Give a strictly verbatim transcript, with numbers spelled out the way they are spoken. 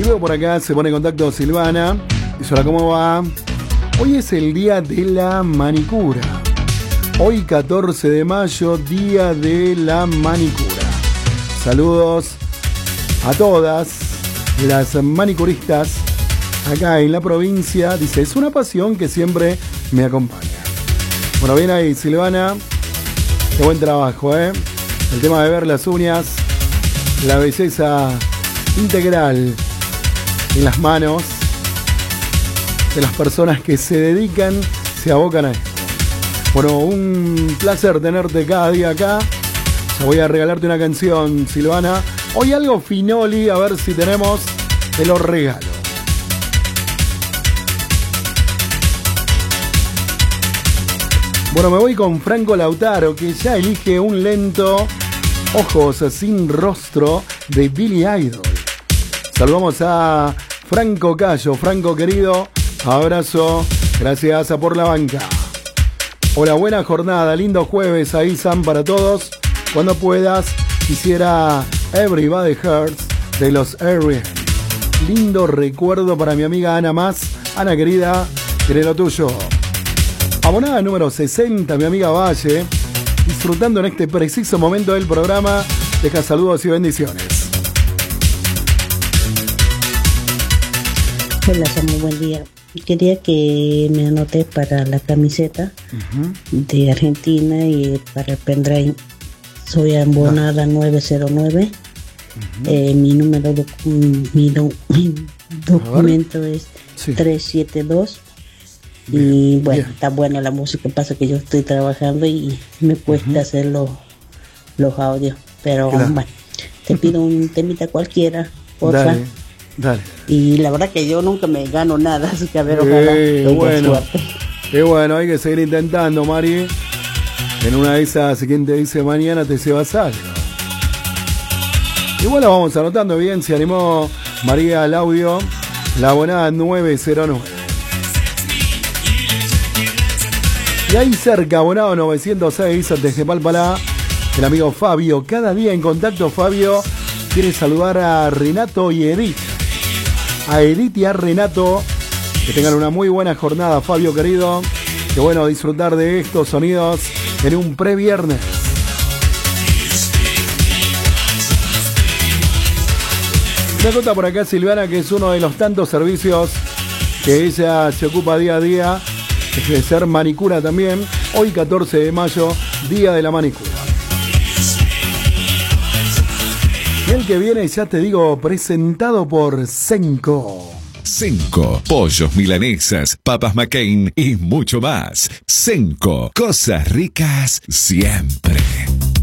Y luego por acá se pone en contacto Silvana. Dice, hola, ¿cómo va? Hoy es el día de la manicura. Hoy catorce de mayo, día de la manicura. Saludos a todas las manicuristas acá en la provincia. Dice, es una pasión que siempre me acompaña. Bueno, bien ahí, Silvana. Qué buen trabajo, ¿eh? El tema de ver las uñas, la belleza integral en las manos de las personas que se dedican, se abocan a esto. Bueno, un placer tenerte cada día acá. Ya voy a regalarte una canción, Silvana. Hoy algo finoli, a ver si tenemos, te lo regalo. Bueno, me voy con Franco Lautaro, que ya elige un lento Ojos sin rostro de Billy Idol. Saludamos a Franco Cayo. Franco querido, abrazo, gracias por la banca. Hola, buena jornada, lindo jueves ahí, Sam, para todos. Cuando puedas, quisiera Everybody Hurts de los R E M. Lindo recuerdo para mi amiga Ana Más. Ana querida, quiere lo tuyo. Abonada número sesenta, mi amiga Valle, disfrutando en este preciso momento del programa. Deja saludos y bendiciones. Hola, Samuel, buen día. Quería que me anotes para la camiseta uh-huh. de Argentina y para el pendrive. Soy abonada nueve cero nueve. Uh-huh. Eh, mi número, de, mi, do, mi documento es sí. trescientos setenta y dos. Bien, y bueno, bien. Está buena la música, pasa que yo estoy trabajando y me cuesta uh-huh. hacer los, los audios, pero claro. Bueno, te pido un temita cualquiera, porfa. Dale, dale. Y la verdad que yo nunca me gano nada, así que a ver, ojalá eh, bueno, suerte. Eh, bueno, hay que seguir intentando, Mari. En una de esas, quien te dice mañana te llevas algo. Igual lo vamos anotando bien, se animó María al audio, la abonada nueve cero nueve. Y ahí cerca, abonado novecientos seis, desde Palpalá, el amigo Fabio. Cada día en contacto, Fabio quiere saludar a Renato y Edith. A Edith y a Renato. Que tengan una muy buena jornada, Fabio querido. Qué bueno disfrutar de estos sonidos en un previernes. Me cuenta por acá Silvana que es uno de los tantos servicios que ella se ocupa día a día. Es de ser manicura también. Hoy catorce de mayo, día de la manicura. Y el que viene, ya te digo, presentado por Senco. Senco, pollos, milanesas, papas McCain y mucho más. Senco, cosas ricas siempre.